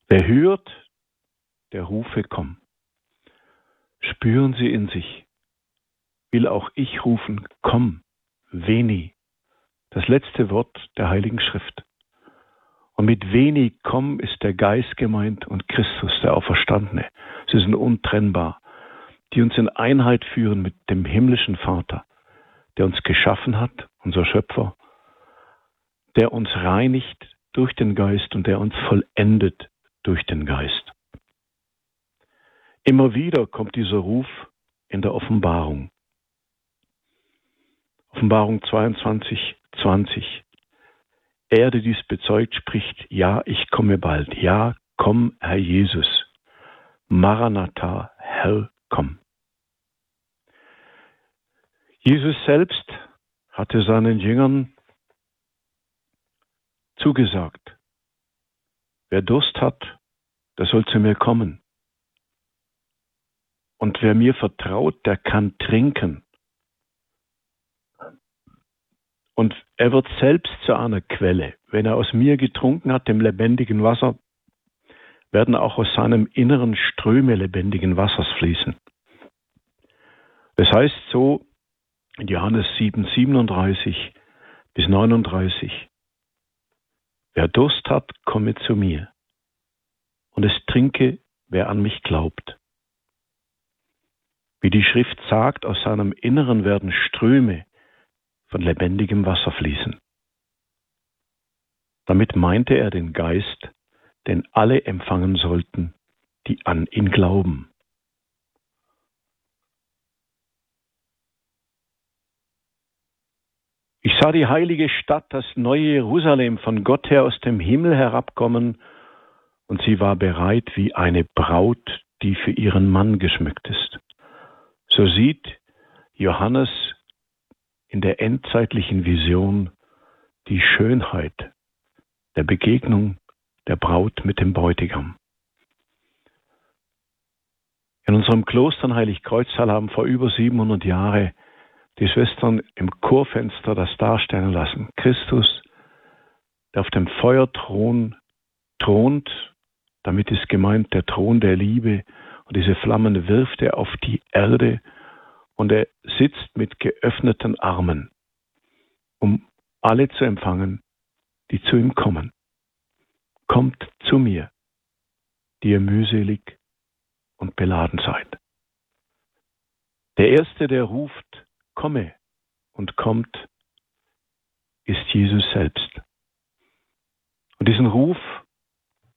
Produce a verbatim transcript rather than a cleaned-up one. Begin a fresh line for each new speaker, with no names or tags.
Wer hört, der rufe, komm. Spüren Sie in sich, will auch ich rufen, komm, veni, das letzte Wort der Heiligen Schrift. Und mit veni, komm, ist der Geist gemeint und Christus, der Auferstandene. Sie sind untrennbar, die uns in Einheit führen mit dem himmlischen Vater, der uns geschaffen hat, unser Schöpfer, der uns reinigt durch den Geist und der uns vollendet durch den Geist. Immer wieder kommt dieser Ruf in der Offenbarung. Offenbarung zweiundzwanzig, zwanzig. Er, der dies bezeugt, spricht, ja, ich komme bald. Ja, komm, Herr Jesus. Maranatha, Herr, komm. Jesus selbst hatte seinen Jüngern zugesagt, wer Durst hat, der soll zu mir kommen. Und wer mir vertraut, der kann trinken. Und er wird selbst zu einer Quelle. Wenn er aus mir getrunken hat, dem lebendigen Wasser, werden auch aus seinem Inneren Ströme lebendigen Wassers fließen. Das heißt so in Johannes sieben, siebenunddreißig bis neununddreißig, wer Durst hat, komme zu mir. Und es trinke, wer an mich glaubt. Wie die Schrift sagt, aus seinem Inneren werden Ströme von lebendigem Wasser fließen. Damit meinte er den Geist, den alle empfangen sollten, die an ihn glauben. Ich sah die heilige Stadt, das neue Jerusalem, von Gott her aus dem Himmel herabkommen, und sie war bereit wie eine Braut, die für ihren Mann geschmückt ist. So sieht Johannes in der endzeitlichen Vision die Schönheit der Begegnung der Braut mit dem Bräutigam. In unserem Kloster in Heiligkreuztal haben vor über siebenhundert Jahren die Schwestern im Chorfenster das darstellen lassen. Christus, der auf dem Feuerthron thront, damit ist gemeint der Thron der Liebe, und diese Flammen wirft er auf die Erde und er sitzt mit geöffneten Armen, um alle zu empfangen, die zu ihm kommen. Kommt zu mir, die ihr mühselig und beladen seid. Der Erste, der ruft, komme und kommt, ist Jesus selbst. Und diesen Ruf